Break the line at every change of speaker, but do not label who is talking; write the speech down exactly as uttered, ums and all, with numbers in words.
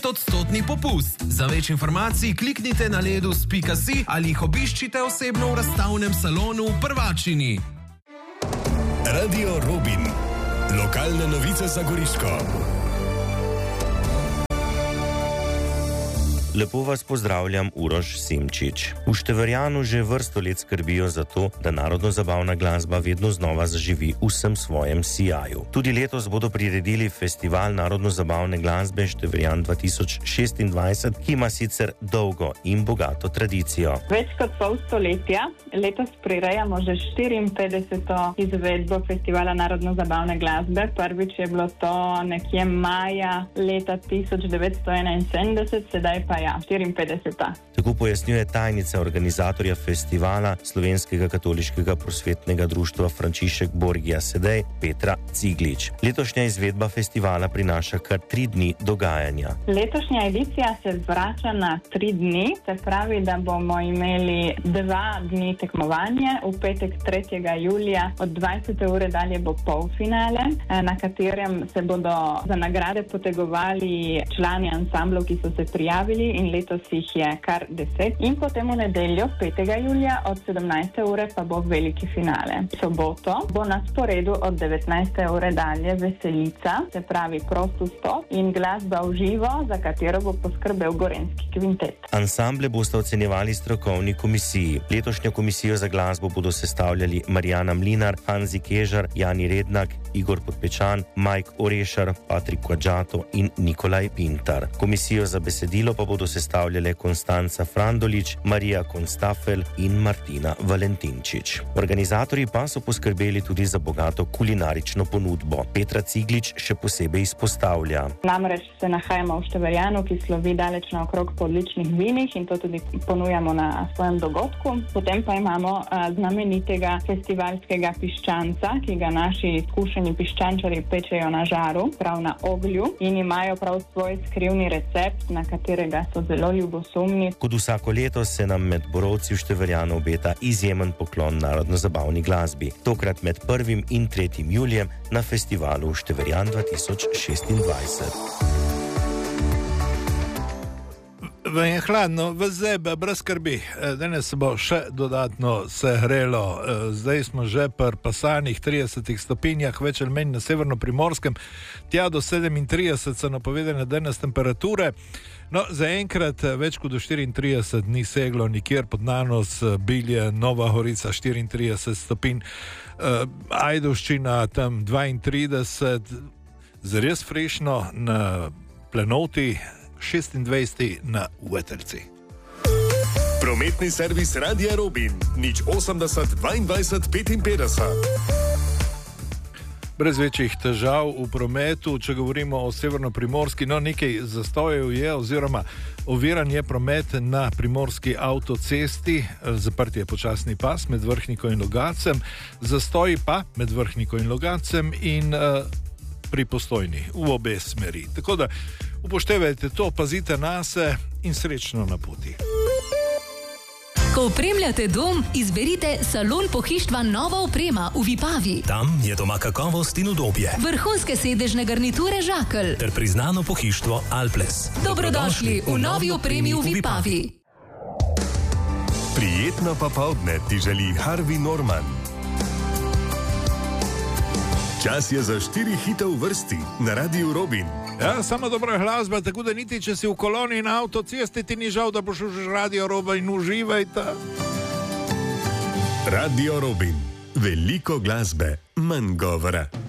desetodstotni popust. Za več informacij kliknite na ledus pika si ali jih obiščite osebno v razstavnem salonu v Prvačini.
Radio Robin. Lokalne novice za Goriško.
Lepo vas pozdravljam, Uroš Simčič. V Števerjanu že vrsto let skrbijo za to, da narodno-zabavna glasba vedno znova zaživi v vsem svojem sijaju. Tudi letos bodo priredili festival narodno-zabavne glasbe Števerjan dva tisoč šestindvajset, ki ima sicer dolgo in bogato tradicijo.
Več kot pol stoletja letos prirejamo že štiriinpetdeseto izvedbo festivala narodno-zabavne glasbe. Prvič je bilo to nekje maja leta tisoč devetsto enainsedemdeset, sedaj pa ja, štiriinpetdeseta.
Tako pojasnjuje tajnica organizatorja festivala Slovenskega katoliškega prosvetnega društva Frančišek Borgija Sedej, Petra Ciglič. Letošnja izvedba festivala prinaša kar tri dni dogajanja.
Letošnja edicija se vrača na tri dni, se pravi, da bomo imeli dva dni tekmovanje. V petek tretjega julija od dvajsete ure dalje bo polfinale, na katerem se bodo za nagrade potegovali člani ansamblov, ki so se prijavili, in letos jih je kar deset. In potem v nedeljo, petega julija, od sedemnajste ure pa bo veliki finale. V soboto bo na sporedu od devetnajste ure dalje veselica, se pravi prost vstop in glasba v živo, za katero bo poskrbel Gorenjski kvintet.
Ansamble boste ocenjevali strokovni komisiji. Letošnjo komisijo za glasbo bodo sestavljali Marijana Mlinar, Hanzi Kežar, Jani Rednak, Igor Podpečan, Mike Orešar, Patrik Kvadžato in Nikolaj Pintar. Komisijo za besedilo pa bodo sestavljale Konstanca Frandolič, Marija Konstafel in Martina Valentinčič. Organizatorji pa so poskrbeli tudi za bogato kulinarično ponudbo. Petra Ciglič še posebej izpostavlja.
Namreč se nahajamo v Števerjanu, ki slovi daleč naokrog po odličnih vinih, in to tudi ponujamo na svojem dogodku. Potem pa imamo a, znamenitega festivalskega piščanca, ki ga naši izkušeni piščančari pečejo na žaru, prav na oglju, in imajo prav svoj skrivni recept, na katerega so zelo ljubosumni.
Kot vsako leto se nam med borovci v Števerjanu obeta izjemen poklon narodno-zabavni glasbi. Tokrat med prvim in tretjim julijem na festivalu Števerjan dva tisoč šestindvajset.
V je hladno, v zebe, brez skrbi. Danes se bo še dodatno sehrelo. Zdaj smo že pri pasanih tridesetih stopinjah, več ali manj na severno-primorskem. Tja do sedemintrideset so napovedane danes temperature. No, zaenkrat več kot do štiriintrideset ni seglo nikjer pod nanos. Bilje, Nova Gorica štiriintrideset stopinj, Ajdovščina tam dvaintrideset, zares frešno na Plenoti, šestindvajset na Vetrci.
Prometni servis Radia Robin, nič osemdeset dvaindvajset petinpetdeset.
Brez večjih težav v prometu, če govorimo o severno-primorski, no nekaj zastojev je oziroma oviran je promet na primorski avtocesti, zaprt je počasni pas med Vrhniko in Logacem, zastoji pa med Vrhniko in Logacem in uh, pri Postojni v obe smeri. Tako da upoštevajte to, pazite nase in srečno na poti.
Ko opremljate dom, izberite Salon pohištva Nova oprema v Vipavi.
Tam je doma kakovost in udobje.
Vrhunske sedežne garniture Žakelj
Ter priznano pohištvo Alples.
Dobrodošli v novi opremi v Vipavi.
Prijetno popoldne ti želi Harvey Norman. Čas je za štiri hite v vrsti na Radiu Robin.
Ja, samo dobra glasba, tako da niti če si v koloni na avtocesti, ti ni žal, da boš už Radio Robin, uživajte.
Radio Robin. Veliko glasbe, manj govora.